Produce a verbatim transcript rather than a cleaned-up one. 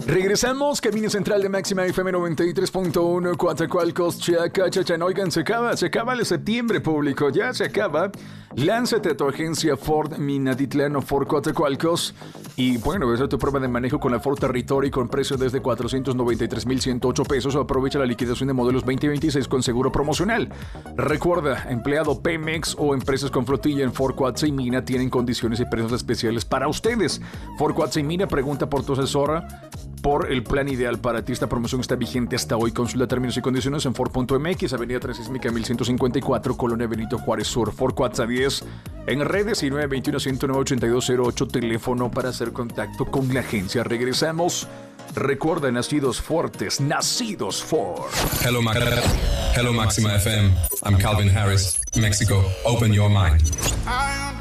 Regresamos, camino central de Máxima F M noventa y tres punto uno, Coatzacoalcos, Chiacachachan. Oigan, se acaba, se acaba el septiembre, público, ya se acaba. Lánzate a tu agencia Ford Minatitlán o Ford Coatzacoalcos y bueno, ves a tu prueba de manejo con la Ford Territory con precio desde cuatrocientos noventa y tres mil ciento ocho pesos o aprovecha la liquidación de modelos veinte veintiséis con seguro promocional. Recuerda, empleado Pemex o empresas con flotilla en Ford Coatza y Mina tienen condiciones y precios especiales para ustedes. Ford Coatza y Mina, pregunta por tu asesora por el plan ideal para ti. Esta promoción está vigente hasta hoy. Consulta términos y condiciones en Ford punto M X, Avenida Transísmica mil ciento cincuenta y cuatro, Colonia Benito Juárez Sur. Ford Coatza diez en redes y nueve dos uno, uno cero nueve, ocho dos cero ocho, teléfono para hacer contacto con la agencia. Regresamos. Recuerda, nacidos fuertes, nacidos Ford. Hello, Ma- Hello Máxima F M. I'm Calvin Harris, Mexico. Open your mind. I